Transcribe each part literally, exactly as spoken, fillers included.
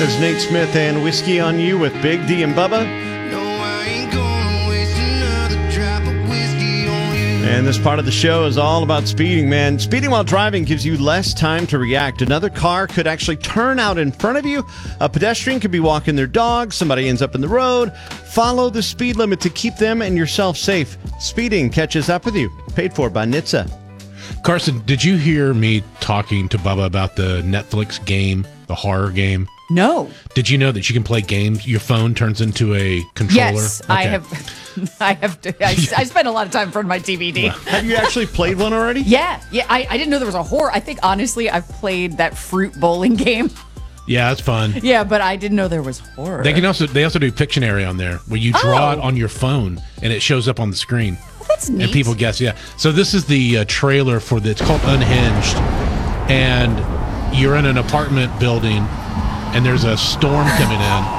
There's Nate Smith and Whiskey on You with Big D and Bubba. No, I ain't gonna waste another drop of whiskey on you. And this part of the show is all about speeding, man. Speeding while driving gives you less time to react. Another car could actually turn out in front of you. A pedestrian could be walking their dog. Somebody ends up in the road. Follow the speed limit to keep them and yourself safe. Speeding catches up with you. Paid for by N H T S A. Carson, did you hear me talking to Bubba about the Netflix game, the horror game? No. Did you know that you can play games? Your phone turns into a controller? Yes, I have. I have. To, I, I spend a lot of time in front of my D V D. Have you actually played one already? Yeah, yeah. I, I didn't know there was a horror. I think honestly, I've played that fruit bowling game. Yeah, that's fun. Yeah, but I didn't know there was horror. They can also they also do Pictionary on there, where you draw Oh. it on your phone and it shows up on the screen. Well, that's neat. And people guess, yeah. So this is the uh, trailer for the, it's called Unhinged, and you're in an apartment building, and there's a storm coming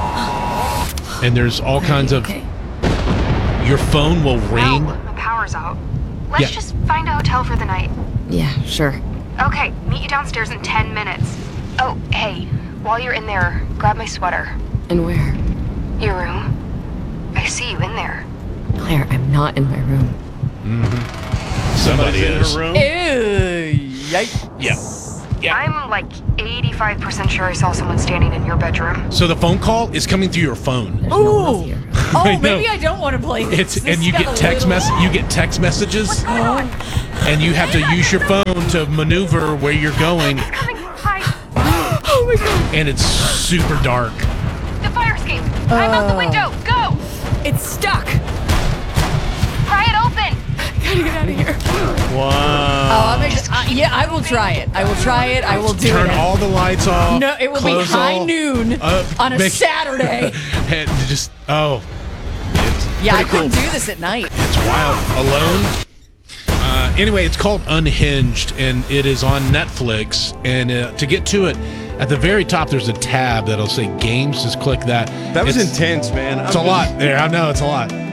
in, and there's all kinds of, okay. your phone will ring. No, the power's out. Let's Yeah. just find a hotel for the night. Yeah, sure. Okay, meet you downstairs in ten minutes. Oh, hey, while you're in there, grab my sweater. And where? Your room. I see you in there. Claire, I'm not in my room. Somebody Somebody's in is. her room. Ew, yikes. Yeah. Yeah. I'm like eighty-five percent sure I saw someone standing in your bedroom. So the phone call is coming through your phone. There's no one else Ooh. here. Oh, I know. maybe I don't want to play this. It's This and you got get a text little- mess you get text messages, and you have to use your phone to maneuver where you're going, Coming, hi. Oh my god. and it's super dark. The fire escape. I'm out the window. Go. It's stuck. Pry it open. Gotta get out of here. Wow. Oh, I'm ex- uh, yeah, I will try it. I will try it. I will do Turn it. all the lights off. No, it will be close high all- noon uh, on a make- Saturday. and just oh, it's Yeah, I pretty cool. couldn't do this at night. It's wild. Alone. Uh, anyway, it's called Unhinged, and it is on Netflix. And uh, to get to it, at the very top, there's a tab that'll say games. Just click that. That was It's- intense, man. It's a lot there. I know it's a lot.